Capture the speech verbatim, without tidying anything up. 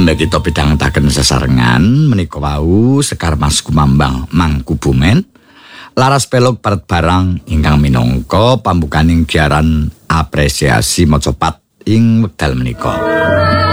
Anda kita pidhangetaken sesarengan menika wau Sekar Mas Kumambang Mangkubumen laras pelog paret barang ingkang minangka pambukaning giaran apresiasi macapat ing wekdal menika.